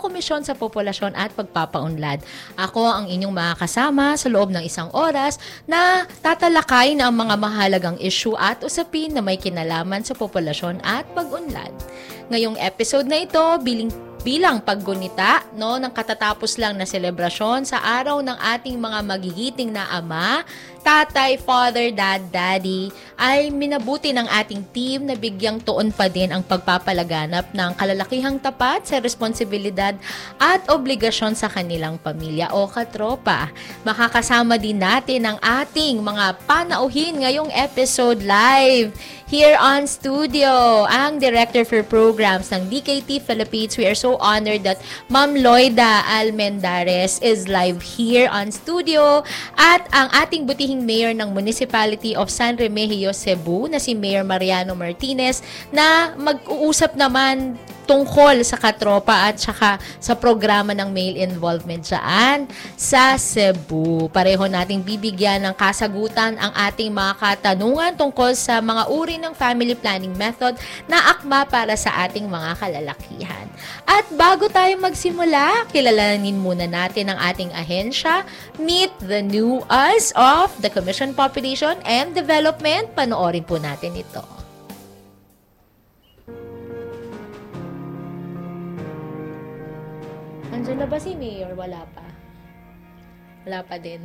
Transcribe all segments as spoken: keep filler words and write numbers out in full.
Komisyon sa Populasyon at Pagpapaunlad. Ako ang inyong makakasama sa loob ng isang oras na tatalakay na ang mga mahalagang issue at usapin na may kinalaman sa populasyon at pag-unlad. Ngayong episode na ito, biling bilang paggunita no, ng katatapos lang na selebrasyon sa araw ng ating mga magigiting na ama, tatay, father, dad, daddy, ay minabuti ng ating team na bigyang tuon pa din ang pagpapalaganap ng kalalakihang tapat sa responsibilidad at obligasyon sa kanilang pamilya o katropa. Makakasama din natin ang ating mga panauhin ngayong episode live here on studio, ang Director for Programs ng D K T Philippines. We are so honored that Ma'am Loida Almendares is live here on studio at ang ating butihing mayor ng Municipality of San Remigio, Cebu na si Mayor Mariano Martinez na mag-uusap naman tungkol sa katropa at saka sa programa ng male involvement dyan sa Cebu. Pareho nating bibigyan ng kasagutan ang ating mga katanungan tungkol sa mga uri ng family planning method na akma para sa ating mga kalalakihan. At bago tayo magsimula, kilalanin muna natin ang ating ahensya. Meet the new us of the Commission Population and Development. Panoorin po natin ito. Nandiyan na ba si Mayor? Wala pa. Wala pa din.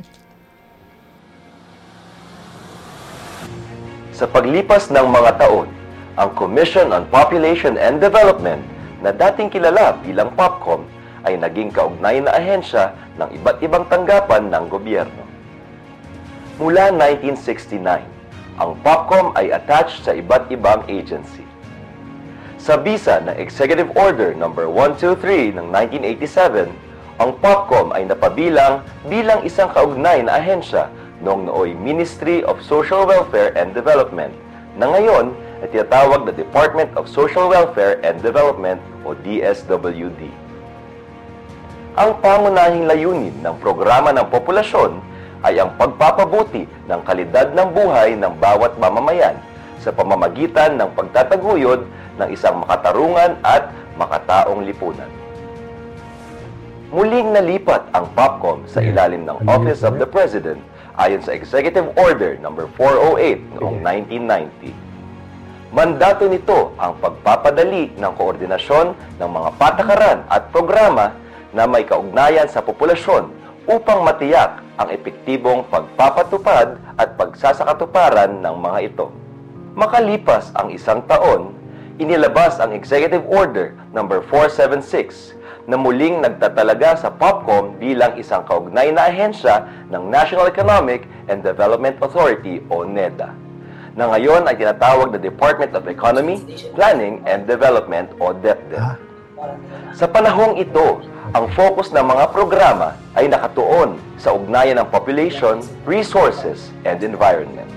Sa paglipas ng mga taon, ang Commission on Population and Development na dating kilala bilang POPCOM ay naging kaugnay na ahensya ng iba't ibang tanggapan ng gobyerno. Mula nineteen sixty-nine, ang POPCOM ay attached sa iba't ibang agency. Sa bisa ng Executive Order number one two three ng nineteen eighty-seven, ang POPCOM ay napabilang bilang isang kaugnay na ahensya noong nooy Ministry of Social Welfare and Development na ngayon ay tinatawag na Department of Social Welfare and Development o D S W D. Ang pangunahing layunin ng programa ng populasyon ay ang pagpapabuti ng kalidad ng buhay ng bawat mamamayan sa pamamagitan ng pagtataguyod ng isang makatarungan at makataong lipunan. Muling nalipat ang POPCOM sa ilalim ng Office of the President ayon sa Executive Order number four oh eight noong nineteen ninety. Mandato nito ang pagpapadali ng koordinasyon ng mga patakaran at programa na may kaugnayan sa populasyon upang matiyak ang epektibong pagpapatupad at pagsasakatuparan ng mga ito. Makalipas ang isang taon, inilabas ang Executive Order number four seventy-six na muling nagtatalaga sa POPCOM bilang isang kaugnay na ahensya ng National Economic and Development Authority o NEDA, na ngayon ay tinatawag na Department of Economy, Planning and Development o DepDep. Sa panahong ito, ang focus ng mga programa ay nakatuon sa ugnayan ng population, resources, and environment.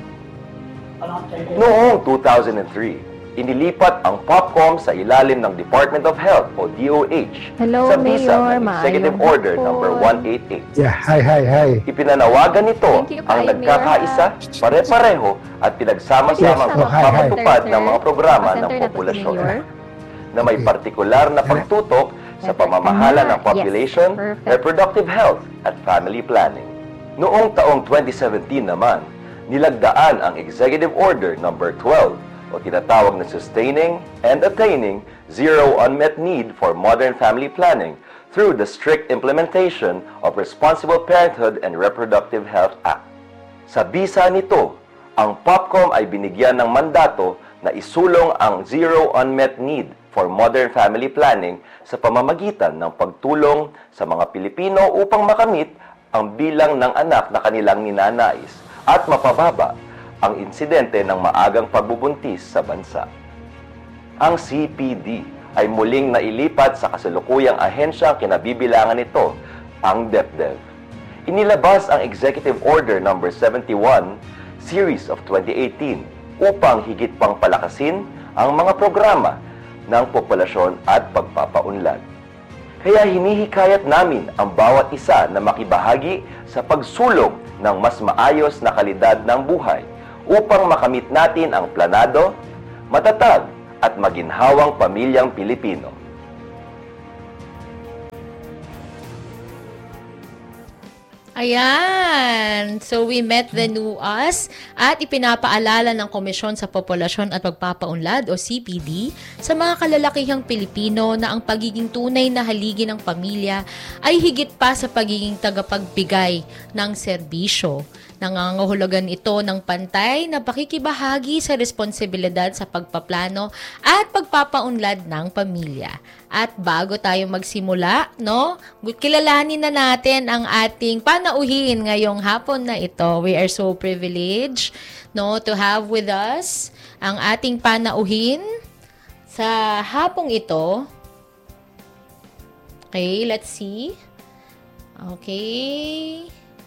Noong two thousand three, inilipat ang POPCOM sa ilalim ng Department of Health o D O H Hello, sa bisa Mayor. ng Executive Maayong Order hapon. number one eighty-eight. Yeah, hi, hi, hi. Ipinanawagan nito Thank you, ang Mayor. nagkakaisa, pare-pareho at pinagsama-samang Yes, oh, hi, hi. pagpapatupad ng mga programa Center ng na to si populasyon Mayor. na may partikular na pagtutok sa pamamahala ng population, Yes, perfect. reproductive health at family planning. Noong taong twenty seventeen naman, nilagdaan ang Executive Order number twelve o tinatawag na Sustaining and Attaining Zero Unmet Need for Modern Family Planning through the strict implementation of Responsible Parenthood and Reproductive Health Act. Sa bisa nito, ang POPCOM ay binigyan ng mandato na isulong ang Zero Unmet Need for Modern Family Planning sa pamamagitan ng pagtulong sa mga Pilipino upang makamit ang bilang ng anak na kanilang ninanais at mapababa ang insidente ng maagang pagbubuntis sa bansa. Ang C P D ay muling nailipat sa kasalukuyang ahensyang kinabibilangan nito, ang DepDep. Inilabas ang Executive Order number seventy-one, Series of twenty eighteen upang higit pang palakasin ang mga programa ng populasyon at pagpapaunlad. Kaya hinihikayat namin ang bawat isa na makibahagi sa pagsulong ng mas maayos na kalidad ng buhay upang makamit natin ang planado, matatag at maginhawang pamilyang Pilipino. Ayan. So, we met the new us at ipinapaalala ng Komisyon sa Populasyon at Pagpapaunlad o C P D sa mga kalalakihang Pilipino na ang pagiging tunay na haligi ng pamilya ay higit pa sa pagiging tagapagbigay ng serbisyo. Nangangahulugan ito ng pantay na pakikibahagi sa responsibilidad sa pagpaplano at pagpapaunlad ng pamilya. At bago tayo magsimula, no, kilalanin na natin ang ating panauhin ngayong hapon na ito. We are so privileged, no, to have with us ang ating panauhin sa hapong ito. Okay, let's see. Okay.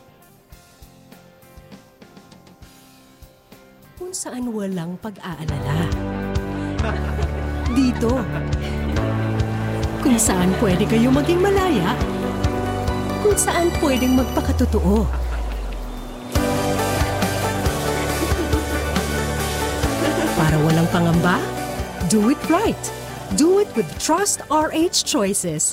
Kung saan walang pag-aalala. Dito. Kung saan pwede kayo maging malaya. Kung saan pwedeng magpakatotoo. Para walang pangamba, do it right. Do it with Trust R H Choices.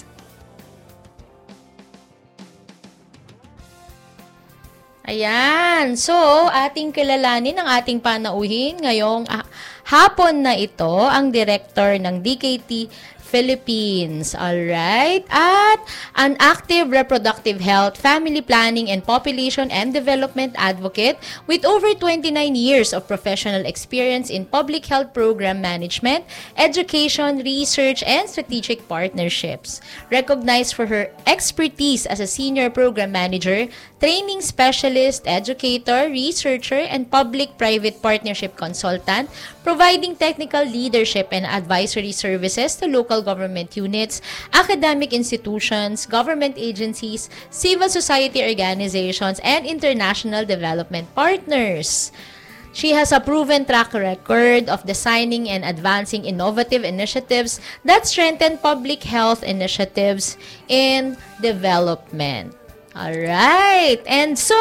Ayan. So, ating kilalanin ang ating panauhin ngayong ah, hapon na ito, ang director ng D K T Philippines. Alright? At an active reproductive health, family planning, and population and development advocate with over twenty-nine years of professional experience in public health program management, education, research, and strategic partnerships. Recognized for her expertise as a senior program manager, training specialist, educator, researcher, and public-private partnership consultant, providing technical leadership and advisory services to local government units, academic institutions, government agencies, civil society organizations, and international development partners. She has a proven track record of designing and advancing innovative initiatives that strengthen public health initiatives in development. Alright. And so,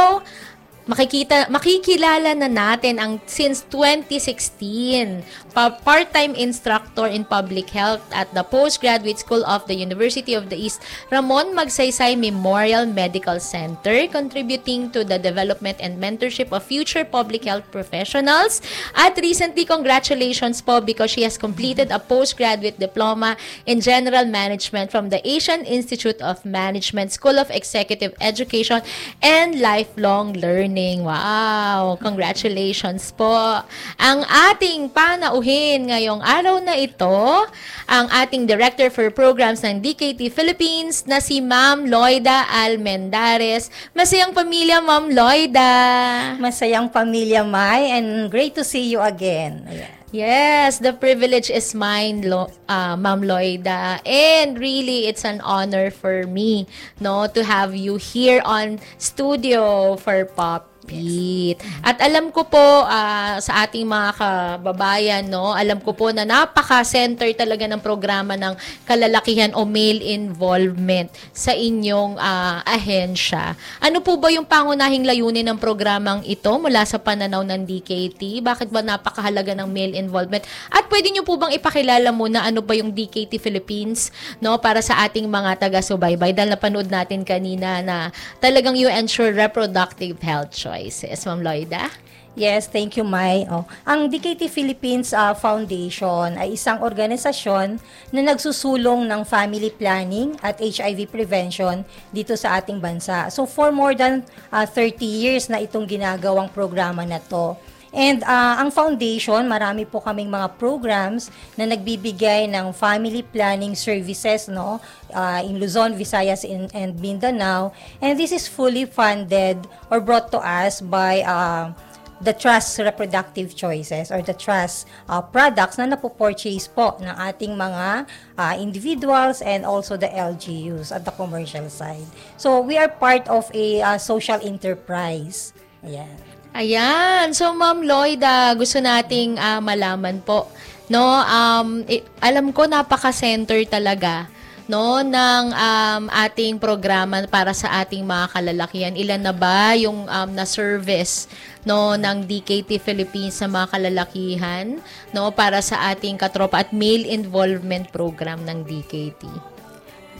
makikita, makikilala na natin ang since twenty sixteen, pa- part-time instructor in public health at the Postgraduate School of the University of the East, Ramon Magsaysay Memorial Medical Center, contributing to the development and mentorship of future public health professionals. At recently, congratulations po because she has completed a postgraduate diploma in general management from the Asian Institute of Management School of Executive Education and Lifelong Learning. Wow! Congratulations po. Ang ating panauhin ngayong araw na ito, ang ating Director for Programs ng D K T Philippines na si Ma'am Loida Almendares. Masayang pamilya, Ma'am Loida. Masayang pamilya, Mai, and great to see you again. Ayan. Yes, the privilege is mine, Lo, uh, Ma'am Loida. And really, it's an honor for me, no, to have you here on studio for Pop Pete. At alam ko po uh, sa ating mga kababayan, no, alam ko po na napaka-center talaga ng programa ng kalalakihan o male involvement sa inyong uh, ahensya. Ano po ba yung pangunahing layunin ng programang ito mula sa pananaw ng D K T? Bakit ba napakahalaga ng male involvement? At pwede nyo po bang ipakilala muna ano ba yung D K T Philippines, no, para sa ating mga taga-subaybay? Dahil napanood natin kanina na talagang you ensure reproductive health choice. Ma'am Loida? Yes, thank you, Mai. Oh, ang D K T Philippines uh, Foundation ay isang organisasyon na nagsusulong ng family planning at H I V prevention dito sa ating bansa. So for more than uh, thirty years na itong ginagawang programa na to. And uh, ang foundation, marami po kaming mga programs na nagbibigay ng family planning services, no, uh, in Luzon, Visayas, in, and Mindanao. And this is fully funded or brought to us by uh, the Trust Reproductive Choices or the Trust uh, products na napopurchase po ng ating mga uh, individuals and also the L G Us at the commercial side. So we are part of a uh, social enterprise. Ayan. Ayan. So, Ma'am Loida, gusto nating uh, malaman po, no, um, eh, alam ko napaka-center talaga, no, ng um, ating programa para sa ating mga kalalakihan. Ilan na ba yung um, na-service, no, ng D K T Philippines sa mga kalalakihan, no, para sa ating katropa at male involvement program ng D K T?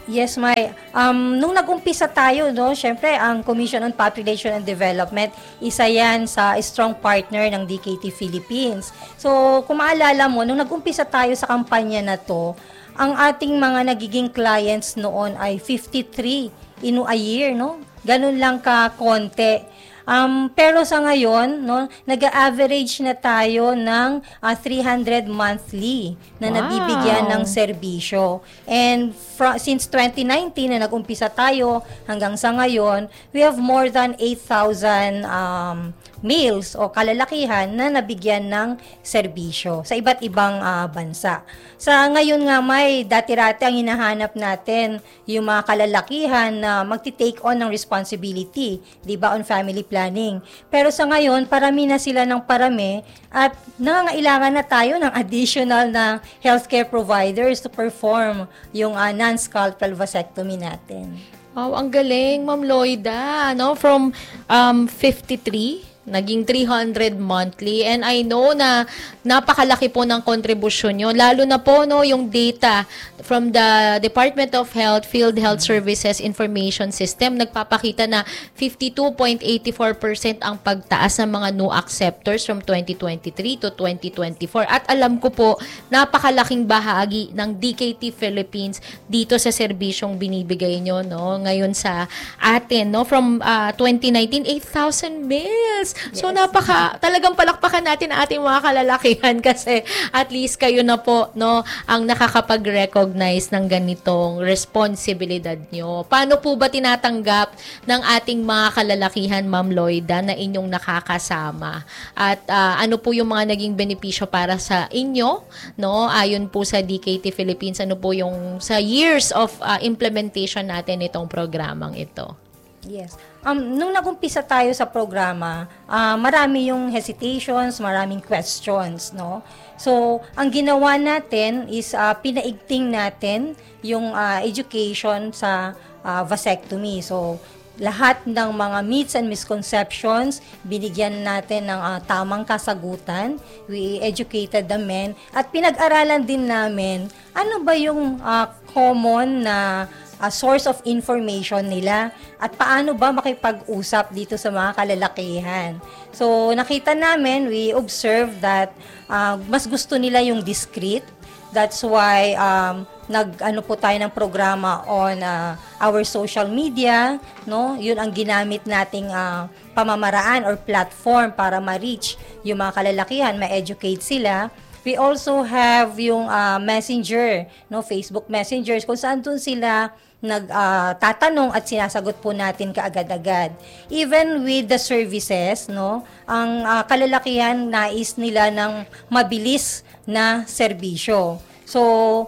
Yes, May. Um, nung nag-umpisa tayo, no, syempre, ang Commission on Population and Development, isa yan sa strong partner ng D K T Philippines. So, kung maalala mo, nung nag-umpisa tayo sa kampanya na to, ang ating mga nagiging clients noon ay fifty-three in a year, no? Ganun lang ka konti. Um, pero sa ngayon, no, nag-average na tayo ng uh, three hundred monthly na Wow. nabibigyan ng serbisyo. And fr- since twenty nineteen na nag-umpisa tayo hanggang sa ngayon, we have more than eight thousand um, males o kalalakihan na nabigyan ng serbisyo sa iba't ibang uh, bansa. Sa ngayon nga may dati-rati ang hinahanap natin yung mga kalalakihan na magti-take on ng responsibility, 'di ba, on family planning. Pero sa ngayon, parami na sila ng parami at nangangailangan na tayo ng additional na healthcare providers to perform yung uh, non-scalpel vasectomy natin. Wow, ang galing, Ma'am Loida, no? From um, fifty-three, naging three hundred monthly. And I know na napakalaki po ng kontribusyon nyo. Lalo na po, no, yung data from the Department of Health, Field Health Services Information System, nagpapakita na fifty-two point eight four percent ang pagtaas ng mga new acceptors from twenty twenty-three to twenty twenty-four. At alam ko po, napakalaking bahagi ng D K T Philippines dito sa serbisyong binibigay nyo, no, ngayon sa atin, no, from uh, twenty nineteen, eight thousand meals. So, Yes. napaka, talagang palakpakan natin ang ating mga kalalakihan kasi at least kayo na po, no, ang nakakapag-recognize ng ganitong responsibilidad nyo. Paano po ba tinatanggap ng ating mga kalalakihan, Ma'am Loida, na inyong nakakasama? At ah, ano po yung mga naging benepisyo para sa inyo, no? Ayon po sa D K T Philippines, ano po yung sa years of ah, implementation natin itong programang ito? Yes. Um, nung nag-umpisa tayo sa programa, ah, marami yung hesitations, maraming questions, no? So, ang ginawa natin is ah, pinaigting natin yung ah, education sa ah, vasectomy. So, lahat ng mga myths and misconceptions, binigyan natin ng ah, tamang kasagutan. We educated the men at pinag-aralan din namin ano ba yung ah, common na a source of information nila at paano ba makipag-usap dito sa mga kalalakihan. So, nakita namin, we observed that uh, mas gusto nila yung discreet. That's why um, nag-ano po tayo ng programa on uh, our social media, no? Yun ang ginamit nating uh, pamamaraan or platform para ma-reach yung mga kalalakihan, ma-educate sila. We also have yung uh, messenger, no, Facebook messengers, kung saan dun sila nagtatanong uh, at sinasagot po natin kaagad-agad. Even with the services, no, ang uh, kalalakihan nais nila ng mabilis na serbisyo. So,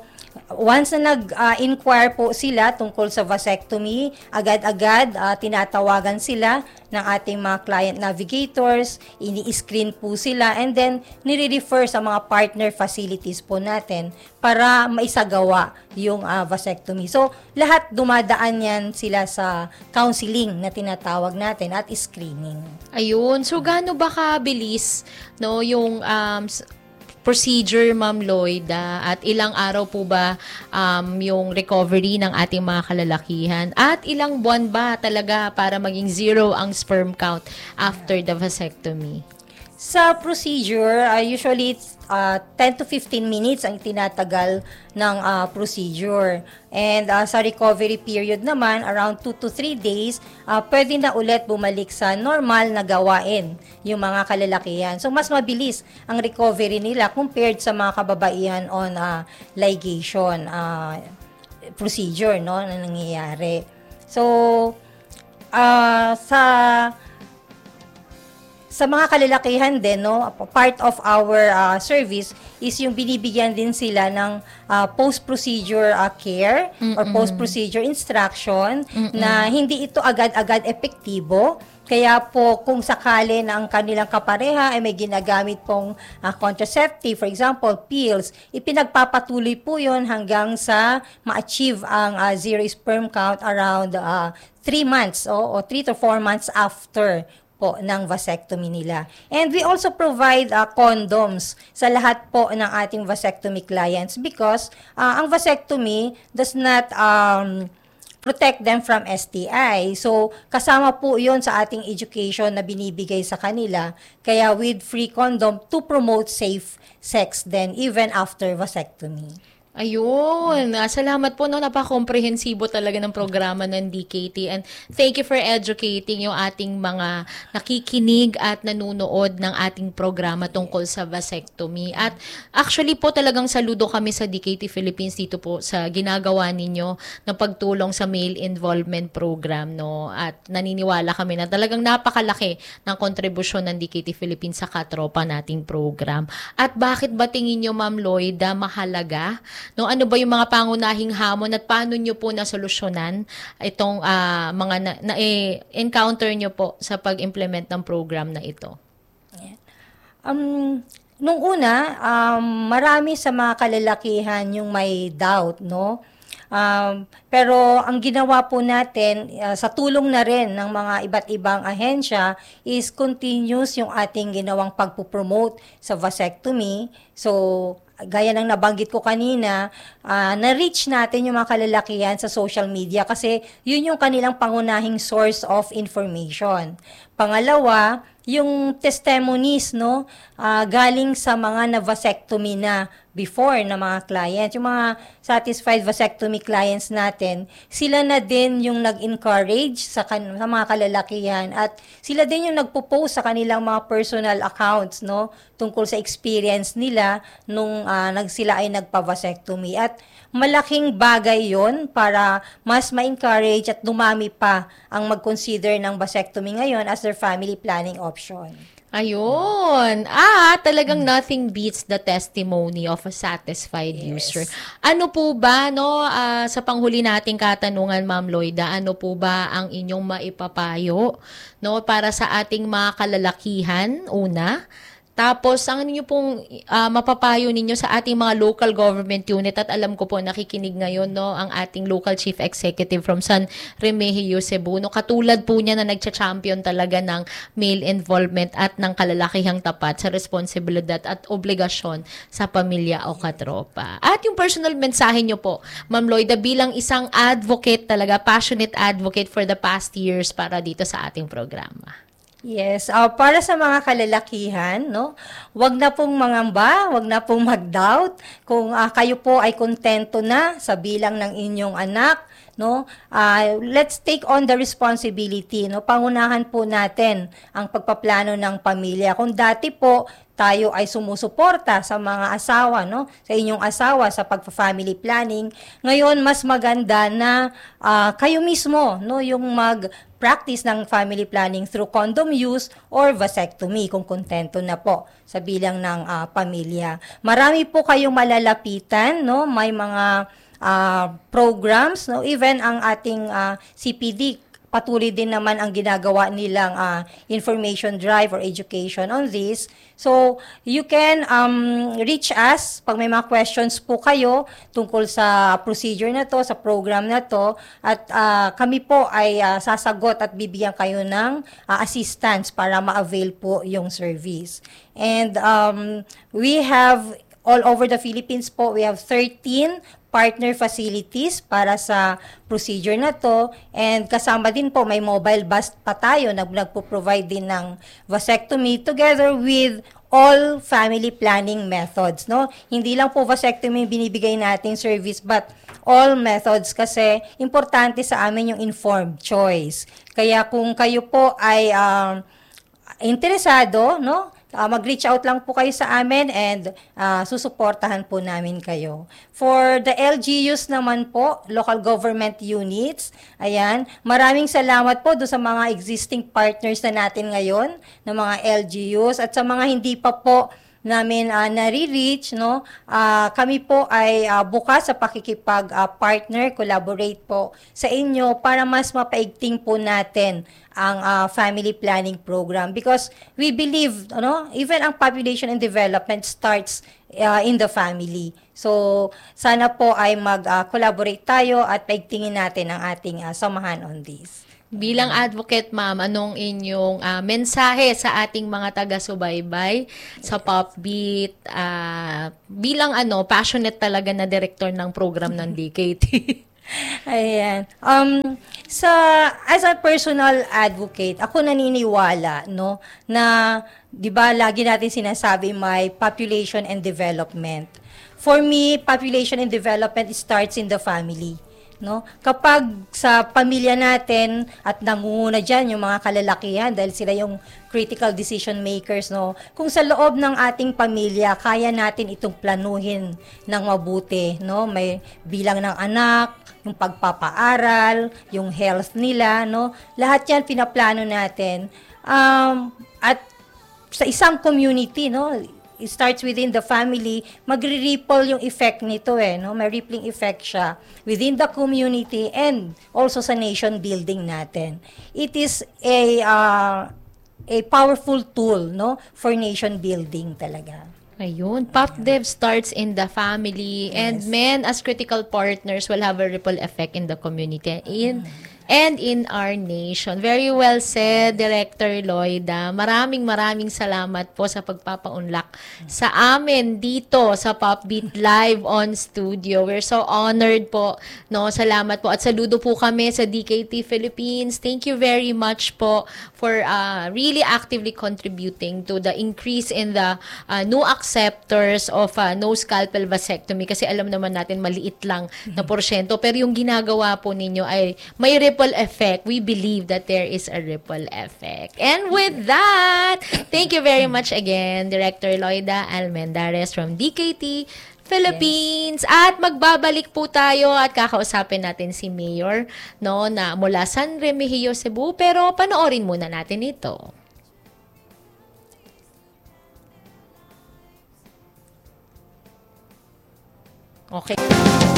once na nag-inquire uh, po sila tungkol sa vasectomy, agad-agad uh, tinatawagan sila ng ating mga client navigators, ini-screen po sila, and then nire-refer sa mga partner facilities po natin para maisagawa yung uh, vasectomy. So, lahat dumadaan yan sila sa counseling na tinatawag natin at screening. Ayun. So, gaano ba kabilis, no, yung um, procedure, Ma'am Loida, at ilang araw po ba um, yung recovery ng ating mga kalalakihan? At ilang buwan ba talaga para maging zero ang sperm count after the vasectomy? Sa procedure, uh, usually it's uh, ten to fifteen minutes ang tinatagal ng uh, procedure. And uh, sa recovery period naman, around two to three days, uh, pwede na ulit bumalik sa normal na gawain yung mga kalalakihan. So, mas mabilis ang recovery nila compared sa mga kababaihan on uh, ligation uh, procedure, no, na nangyayari. So, uh, sa Sa mga kalalakihan din, no, part of our uh, service is yung binibigyan din sila ng uh, post-procedure uh, care Mm-mm. or post-procedure instruction Mm-mm. na hindi ito agad-agad epektibo. Kaya po, kung sakali na ang kanilang kapareha ay may ginagamit pong uh, contraceptive, for example, pills, ipinagpapatuloy po yun hanggang sa ma-achieve ang uh, zero sperm count around uh, three months o, o three to four months after po ng vasectomy nila. And we also provide uh, condoms sa lahat po ng ating vasectomy clients because uh, ang vasectomy does not um, protect them from S T I. So, kasama po yon sa ating education na binibigay sa kanila. Kaya with free condom to promote safe sex then even after vasectomy. Ayun. Ah, Salamat po, no. Napaka-komprehensibo talaga ng programa ng D K T. And thank you for educating yung ating mga nakikinig at nanunood ng ating programa tungkol sa vasectomy. At actually po talagang saludo kami sa D K T Philippines dito po sa ginagawa ninyo ng pagtulong sa male involvement program, no. At naniniwala kami na talagang napakalaki ng kontribusyon ng D K T Philippines sa katropa nating program. At bakit ba tingin nyo, Ma'am Loida, mahalaga? No, ano ba yung mga pangunahing hamon at paano nyo po nasolusyonan itong ah, mga na, na eh, encounter nyo po sa pag-implement ng program na ito? Um, nung una, um, marami sa mga kalalakihan yung may doubt, no? Um, pero ang ginawa po natin, uh, sa tulong na rin ng mga iba't ibang ahensya, is continuous yung ating ginawang pagpupromote sa vasectomy. So, gaya ng nabanggit ko kanina, uh, na-reach natin yung mga kalalakihan sa social media kasi yun yung kanilang pangunahing source of information. Pangalawa, yung testimonies, no, uh, galing sa mga na-vasectomy na before na mga clients, yung mga satisfied vasectomy clients natin, sila na din yung nag-encourage sa, kan- sa mga kalalakihan at sila din yung nagpo-post sa kanilang mga personal accounts, no, tungkol sa experience nila nung uh, nag sila ay nagpa-vasectomy. At malaking bagay yon para mas ma-encourage at dumami pa ang mag-consider ng vasectomy ngayon as their family planning option. Ayun. Ah, talagang nothing beats the testimony of a satisfied Yes. user. Ano po ba, no, ah, sa panghuli nating katanungan, Ma'am Loida, ano po ba ang inyong maipapayo, no, para sa ating mga kalalakihan, una? Tapos, ang ninyo pong ah, mapapayo ninyo sa ating mga local government unit at alam ko po nakikinig ngayon, no, ang ating local chief executive from San Remigio, Cebu. No, katulad po niya na nagcha-champion talaga ng male involvement at ng kalalakihang tapat sa responsibilidad at obligasyon sa pamilya o katropa. At yung personal mensahe nyo po, Ma'am Loida, bilang isang advocate talaga, passionate advocate for the past years para dito sa ating programa. Yes, uh, para sa mga kalalakihan, no, wag na pong mangamba, wag na pong mag-doubt. Kung uh, kayo po ay kontento na sa bilang ng inyong anak, no, uh, let's take on the responsibility, no. Pangunahan po natin ang pagpaplano ng pamilya. Kung dati po tayo ay sumusuporta sa mga asawa, no, sa inyong asawa sa pagpa-family planning, ngayon mas maganda na uh, kayo mismo, no, yung mag practice ng family planning through condom use or vasectomy kung kontento na po sa bilang ng uh, pamilya. Marami po kayong malalapitan, no? May mga uh, programs, no? Even ang ating uh, C P D, patuloy din naman ang ginagawa nilang uh, information drive or education on this. So, you can um, reach us pag may mga questions po kayo tungkol sa procedure na to, sa program na to, at uh, kami po ay uh, sasagot at bibigyan kayo ng uh, assistance para ma-avail po yung service. And um, we have all over the Philippines po, we have thirteen partner facilities para sa procedure na to, and kasama din po may mobile bus pa tayo na nagpo-provide din ng vasectomy together with all family planning methods, no? Hindi lang po vasectomy binibigay nating service but all methods kasi importante sa amin yung informed choice. Kaya kung kayo po ay um, interesado, no? Uh, mag-reach out lang po kayo sa amin and uh, susuportahan po namin kayo. For the L G Us naman po, local government units, ayan, maraming salamat po do sa mga existing partners na natin ngayon, ng mga L G Us, at sa mga hindi pa po namin uh, nare-reach, no, uh, kami po ay uh, bukas sa pakikipag-partner, uh, collaborate po sa inyo para mas mapaigting po natin ang uh, family planning program because we believe, ano, even ang population and development starts uh, in the family. So, sana po ay mag-collaborate tayo at paigtingin natin ang ating uh, samahan on this. Bilang advocate, ma'am, anong inyong uh, mensahe sa ating mga taga-subaybay sa Popbeat? Uh, bilang ano, passionate talaga na director ng program ng D K T. Ayan. Um, sa, as a personal advocate, ako naniniwala, no, na, di ba, lagi natin sinasabi may population and development. For me, population and development starts in the family. No? Kapag sa pamilya natin at nangunguna diyan yung mga kalalakihan dahil sila yung critical decision makers, no? Kung sa loob ng ating pamilya kaya natin itong planuhin ng mabuti, no? May bilang ng anak, yung pagpapaaral, yung health nila, no? Lahat 'yan pinaplano natin. Um, at sa isang community, no? It starts within the family, magre-ripple yung effect nito eh, no? May rippling effect siya within the community and also sa nation building natin. It is a uh, a powerful tool, no, for nation building talaga. Ayun, PopDev starts in the family, and Yes. men as critical partners will have a ripple effect in the community in and in our nation. Very well said, Director Loida. Maraming maraming salamat po sa pagpapaunlak sa amin dito sa Popbeat Live on Studio. We're so honored po. No, salamat po at saludo po kami sa D K T Philippines. Thank you very much po for uh, really actively contributing to the increase in the uh, new acceptors of uh, no scalpel vasectomy, kasi alam naman natin maliit lang na porsyento, pero yung ginagawa po ninyo ay may ripple effect. We believe that there is a ripple effect. And with that, thank you very much again, Director Loida Almendares from D K T Philippines. Yes. At magbabalik po tayo at kakausapin natin si Mayor, no, na mula San Remigio, Cebu, pero panoorin muna natin ito. Okay.